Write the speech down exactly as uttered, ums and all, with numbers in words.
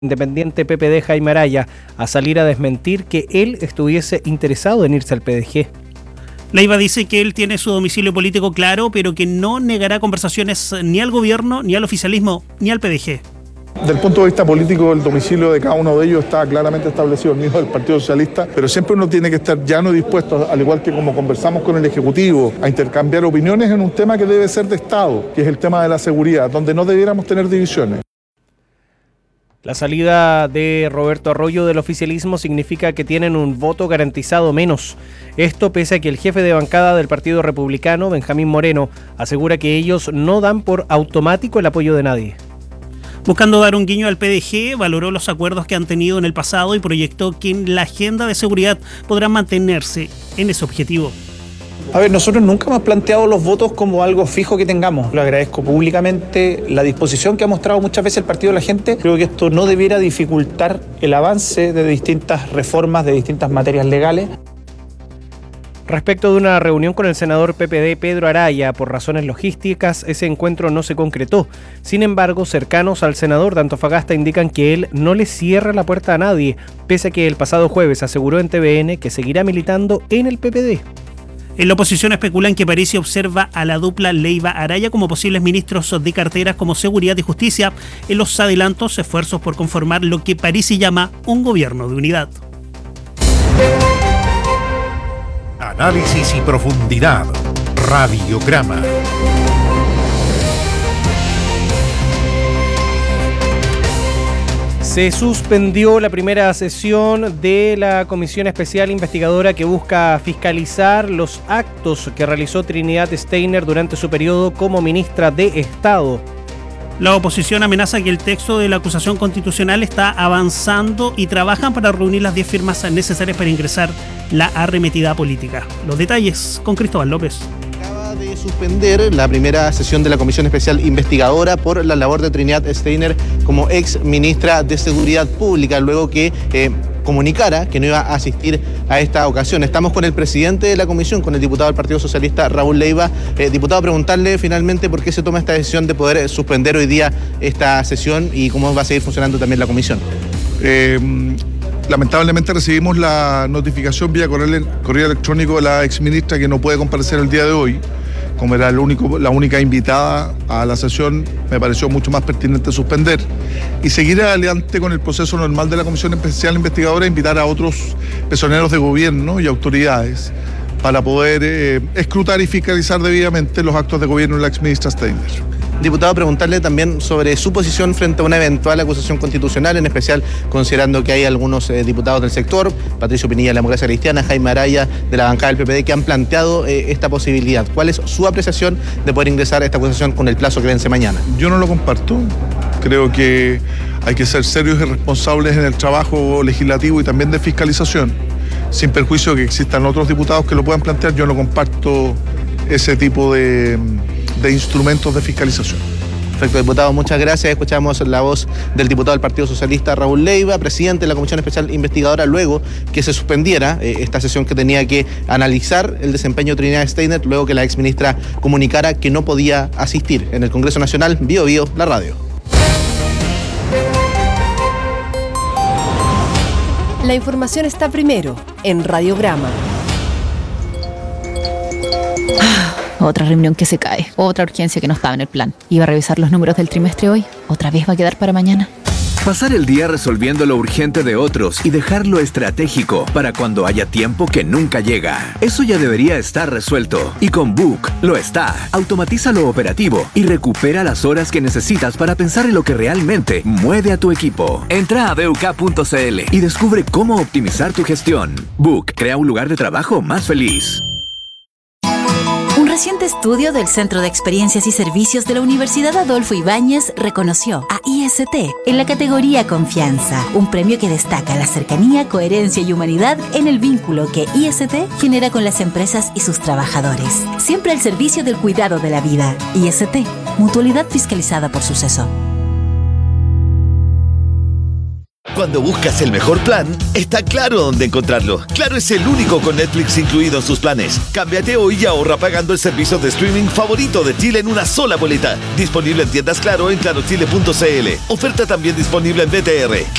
Independiente P P D Jaime Araya a salir a desmentir que él estuviese interesado en irse al P D G. Leiva dice que él tiene su domicilio político claro, pero que no negará conversaciones ni al gobierno, ni al oficialismo, ni al P D G. Desde el punto de vista político, el domicilio de cada uno de ellos está claramente establecido, el mismo del Partido Socialista, pero siempre uno tiene que estar llano y dispuesto, al igual que como conversamos con el Ejecutivo, a intercambiar opiniones en un tema que debe ser de Estado, que es el tema de la seguridad, donde no debiéramos tener divisiones. La salida de Roberto Arroyo del oficialismo significa que tienen un voto garantizado menos. Esto pese a que el jefe de bancada del Partido Republicano, Benjamín Moreno, asegura que ellos no dan por automático el apoyo de nadie. Buscando dar un guiño al P D G, valoró los acuerdos que han tenido en el pasado y proyectó que en la agenda de seguridad podrán mantenerse en ese objetivo. A ver, nosotros nunca hemos planteado los votos como algo fijo que tengamos. Lo agradezco públicamente la disposición que ha mostrado muchas veces el Partido de la Gente. Creo que esto no debiera dificultar el avance de distintas reformas, de distintas materias legales. Respecto de una reunión con el senador P P D Pedro Araya, por razones logísticas, ese encuentro no se concretó. Sin embargo, cercanos al senador de Antofagasta indican que él no le cierra la puerta a nadie, pese a que el pasado jueves aseguró en T V N que seguirá militando en el P P D. En la oposición especulan que Parisi observa a la dupla Leiva-Araya como posibles ministros de carteras como Seguridad y Justicia en los adelantos esfuerzos por conformar lo que Parisi llama un gobierno de unidad. Análisis y profundidad. Radiograma. Se suspendió la primera sesión de la Comisión Especial Investigadora que busca fiscalizar los actos que realizó Trinidad Steiner durante su periodo como ministra de Estado. La oposición amenaza que el texto de la acusación constitucional está avanzando y trabajan para reunir las diez firmas necesarias para ingresar la arremetida política. Los detalles con Cristóbal López. De suspender la primera sesión de la Comisión Especial Investigadora por la labor de Trinidad Steiner como ex ministra de Seguridad Pública, luego que eh, comunicara que no iba a asistir a esta ocasión. Estamos con el presidente de la comisión, con el diputado del Partido Socialista, Raúl Leiva. Eh, diputado, preguntarle finalmente por qué se toma esta decisión de poder suspender hoy día esta sesión y cómo va a seguir funcionando también la comisión. Eh, Lamentablemente recibimos la notificación vía correo, correo electrónico de la exministra que no puede comparecer el día de hoy. Como era el único, la única invitada a la sesión, me pareció mucho más pertinente suspender y seguir adelante con el proceso normal de la Comisión Especial Investigadora e invitar a otros personeros de gobierno y autoridades para poder eh, escrutar y fiscalizar debidamente los actos de gobierno de la exministra Steiner. Diputado, preguntarle también sobre su posición frente a una eventual acusación constitucional, en especial considerando que hay algunos eh, diputados del sector, Patricio Pinilla de la Democracia Cristiana, Jaime Araya de la bancada del P P D, que han planteado eh, esta posibilidad. ¿Cuál es su apreciación de poder ingresar a esta acusación con el plazo que vence mañana? Yo no lo comparto. Creo que hay que ser serios y responsables en el trabajo legislativo y también de fiscalización, sin perjuicio de que existan otros diputados que lo puedan plantear. Yo no comparto ese tipo de... de instrumentos de fiscalización. Perfecto, diputado, muchas gracias. Escuchamos la voz del diputado del Partido Socialista, Raúl Leiva, presidente de la Comisión Especial Investigadora, luego que se suspendiera eh, esta sesión que tenía que analizar el desempeño de Trinidad Steiner, luego que la exministra comunicara que no podía asistir. En el Congreso Nacional, Bio Bio, la radio. La información está primero en Radiograma. Otra reunión que se cae, otra urgencia que no estaba en el plan. Iba a revisar los números del trimestre hoy, otra vez va a quedar para mañana. Pasar el día resolviendo lo urgente de otros y dejar lo estratégico para cuando haya tiempo que nunca llega. Eso ya debería estar resuelto. Y con Book lo está. Automatiza lo operativo y recupera las horas que necesitas para pensar en lo que realmente mueve a tu equipo. Entra a buk punto cl y descubre cómo optimizar tu gestión. Book crea un lugar de trabajo más feliz. Un reciente estudio del Centro de Experiencias y Servicios de la Universidad Adolfo Ibáñez reconoció a I S T en la categoría Confianza, un premio que destaca la cercanía, coherencia y humanidad en el vínculo que I S T genera con las empresas y sus trabajadores. Siempre al servicio del cuidado de la vida. I S T, mutualidad fiscalizada por Suceso. Cuando buscas el mejor plan, está claro dónde encontrarlo. Claro es el único con Netflix incluido en sus planes. Cámbiate hoy y ahorra pagando el servicio de streaming favorito de Chile en una sola boleta. Disponible en tiendas Claro en claro chile punto c l. Oferta también disponible en B T R.